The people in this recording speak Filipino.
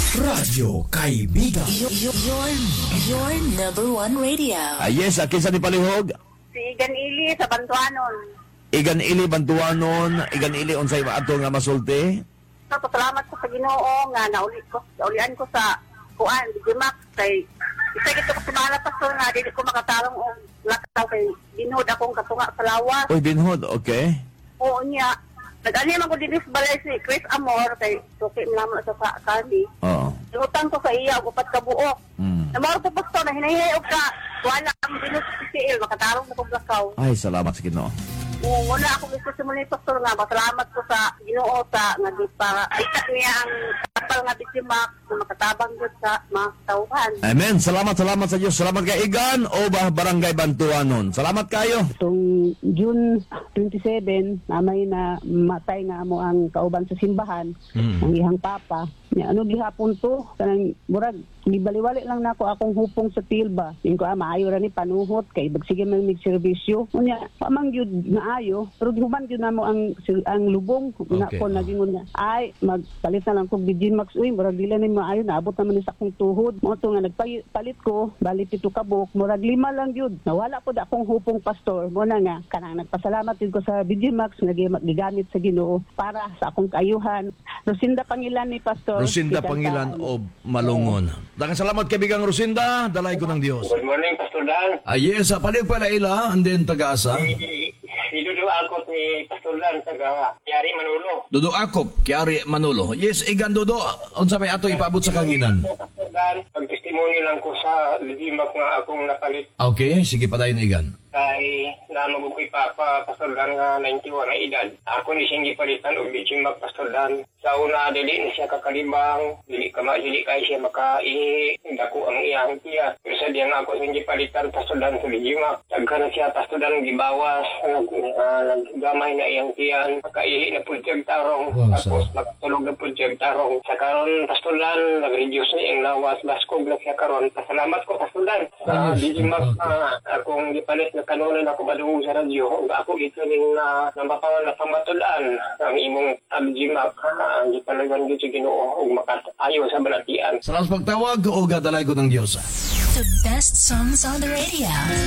Radyo Kaibigan. Your number one radio. Yes, kinsa ni palihog? Si Igan Ili sa Bantuanon. Igan ili Bantuanon, Igan ili unsay maato nga masulti? So, pasalamat ko sa Ginoo nga naulian ko sa kuan, Digimax kay isa gito ko sa mga pastor nga dili ko makatarong og lakaw kay binod akong katunga sa lawas. Uy, binhod, okay. Oo niya. Nag-ani man ko dinhi sa balay si Chris Amor kay suki naman sa kami. Oo. Utang ko sa iya upat ka buok. Namaro ko pastor na hinahihay og ka wala ang binod sa PCL makatarong na kog lakaw. Ay, salamat sa Ginoo. Wala ako gusto sa muli, Pastor, nga. Masalamat ko sa Ginoo sa para aitak niya ang kapal nga Digimax na makatabang yun sa mga tauhan. Amen. Salamat sa Diyos. Salamat kay Igan o Barangay Bantuanon. Salamat kayo. Itong June 27, namay na matay nga mo ang kauban sa simbahan, ang ihang papa. Ano gihapon to? Kanang murag gibaliwali lang nako akong hupong sa tilba. Ingko maayo ra ni panuhot kay bagsige man mig serbisyo. Unya pamang gyud nga ayo, pero human gyud namo ang lubong nako nagingon nga. Ay magpalit na lang kog Digimax uy, murag dili ni maayo naabot naman ni sa akong tuhod. Mo to nga nagpalit ko, bali pito ka buok, murag 5 lang gyud. Nawala pod akong hupong pastor. Mo na nga kanang nagpasalamat gyud ko sa Digimax nga gigamit sa Ginoo para sa akong kaayuhan. Rosinda Pangilan ni Pastor. Rosinda Pangilan o Malungon. Daghang salamat kaibigang Rosinda, dalay ko ng Dios. Good morning, Pastor Dan. Yes, palig pala ila, and then taga-asa. Idudu ako ni Pastor Dan, taga Yari Manolo. Dudo Akop, Kiari Manolo. Yes, Igan Dudo, unsa may ato ipaabot sa kanginan? Pastor Dan, pag-testimony lang ko sa Digimax nga akong napalit. Okay, sige pa tayo Igan. Kay namagukoy pa Pastor Dan nga 91 na edad. Ako ni siyang gipalitan og Digimax, Pastor Dan. Sa una, dili ni siya kakalibang, dili kay siya makaihi, dako ang iyang tiya. Pero sa diyan ako siyang gipalitan, Pastor Dan sa Digimax. Tagka na siya, Pastor Dan, gibawas, naggamay na iyang tiyan, makaihi na po siyang tarong, tapos magtulog na po siyang tarong. Sa karon, Pastor Dan, nag-reduce na iyang lawas, baskog na siya karon. Pasalamat ko, Pastor Dan, sa Digimax akong gipalit na kanunan ako madungog sa radyo. Ako ito ning napapangan na pamatulaan ang imong Digimax. Ang ipalagan dito sa Ginoo ug makaayo sa balatian. Salamat pagtawag o gadalay ko ng Diyos. The best songs on the radio.